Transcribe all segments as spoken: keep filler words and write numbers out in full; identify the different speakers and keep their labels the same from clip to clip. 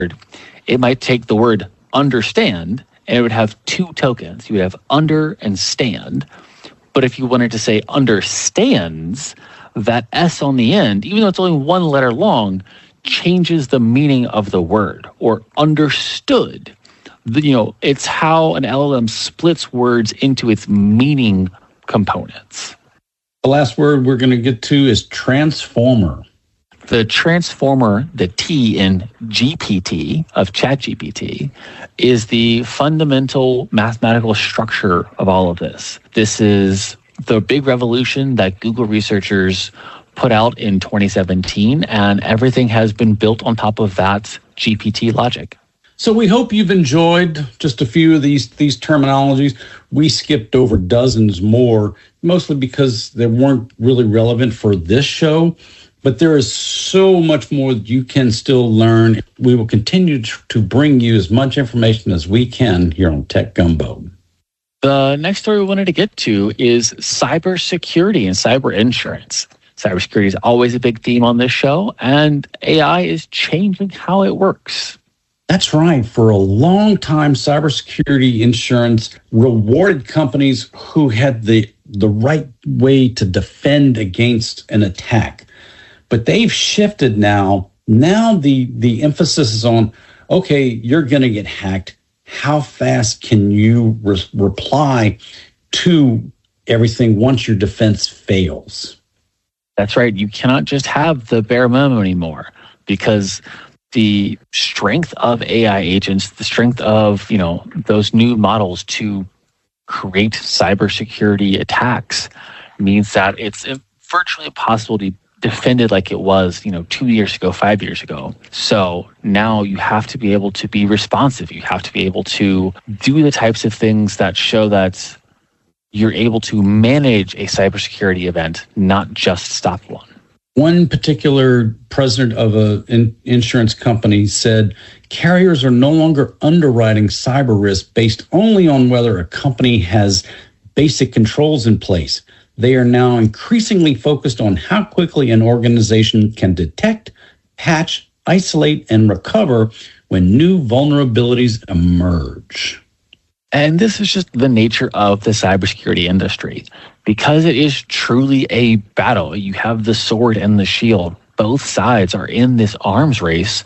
Speaker 1: it might take the word understand and it would have two tokens. You would have under and stand. But if you wanted to say understands, that S on the end, even though it's only one letter long, changes the meaning of the word. Or understood. The, you know, it's how an L L M splits words into its meaning components.
Speaker 2: The last word we're going to get to is transformer.
Speaker 1: The transformer, the T in G P T of ChatGPT, is the fundamental mathematical structure of all of this. This is the big revolution that Google researchers put out in twenty seventeen, and everything has been built on top of that G P T logic.
Speaker 2: So we hope you've enjoyed just a few of these these terminologies. We skipped over dozens more, mostly because they weren't really relevant for this show. But there is so much more that you can still learn. We will continue to bring you as much information as we can here on Tech Gumbo.
Speaker 1: The next story we wanted to get to is cybersecurity and cyber insurance. Cybersecurity is always a big theme on this show, and A I is changing how it works.
Speaker 2: That's right. For a long time, cybersecurity insurance rewarded companies who had the, the right way to defend against an attack. But they've shifted now. Now the, the emphasis is on, okay, you're going to get hacked. How fast can you re- reply to everything once your defense fails?
Speaker 1: That's right. You cannot just have the bare minimum anymore, because the strength of A I agents, the strength of, you know, those new models to create cybersecurity attacks means that it's virtually impossible to defended like it was, you know, two years ago, five years ago. So now you have to be able to be responsive. You have to be able to do the types of things that show that you're able to manage a cybersecurity event, not just stop one.
Speaker 2: One particular president of an in- insurance company said, carriers are no longer underwriting cyber risk based only on whether a company has basic controls in place. They are now increasingly focused on how quickly an organization can detect, patch, isolate, and recover when new vulnerabilities emerge.
Speaker 1: And this is just the nature of the cybersecurity industry. Because it is truly a battle, you have the sword and the shield. Both sides are in this arms race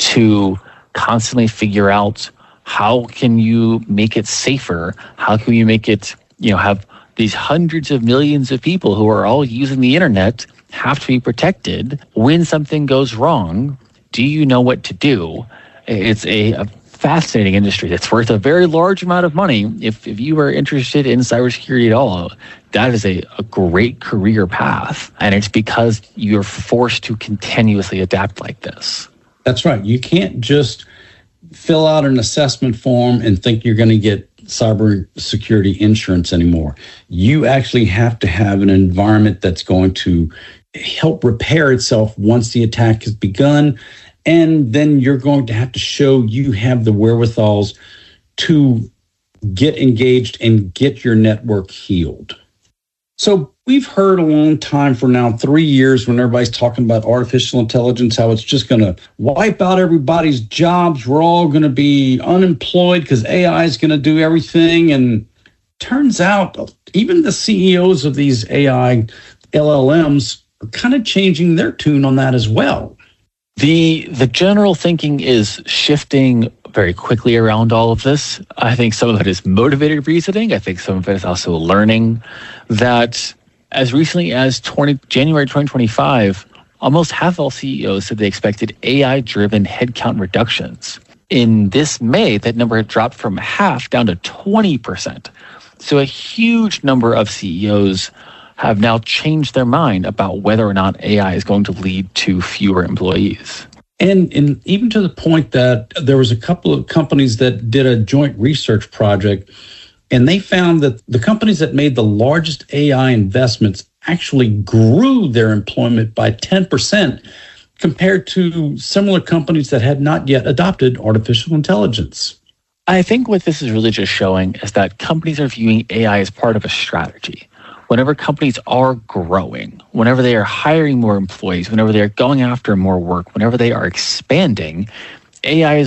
Speaker 1: to constantly figure out how can you make it safer? How can you make it, you know, have these hundreds of millions of people who are all using the internet have to be protected. When something goes wrong, do you know what to do? It's a, a fascinating industry that's worth a very large amount of money. If if you are interested in cybersecurity at all, that is a, a great career path. And it's because you're forced to continuously adapt like this.
Speaker 2: That's right. You can't just fill out an assessment form and think you're going to get cybersecurity insurance anymore. You actually have to have an environment that's going to help repair itself once the attack has begun. And then you're going to have to show you have the wherewithals to get engaged and get your network healed. So we've heard a long time for now, three years, when everybody's talking about artificial intelligence, how it's just going to wipe out everybody's jobs. We're all going to be unemployed because A I is going to do everything. And turns out even the C E Os of these A I L L Ms are kind of changing their tune on that as well.
Speaker 1: The the general thinking is shifting very quickly around all of this. I think some of it is motivated reasoning. I think some of it is also learning that as recently as twenty, January twenty twenty-five, almost half all C E Os said they expected A I-driven headcount reductions. In this May, that number had dropped from half down to twenty percent. So a huge number of C E Os have now changed their mind about whether or not A I is going to lead to fewer employees.
Speaker 2: And, and even to the point that there was a couple of companies that did a joint research project, and they found that the companies that made the largest A I investments actually grew their employment by ten percent compared to similar companies that had not yet adopted artificial intelligence.
Speaker 1: I think what this is really just showing is that companies are viewing A I as part of a strategy. Whenever companies are growing, whenever they are hiring more employees, whenever they are going after more work, whenever they are expanding, A I is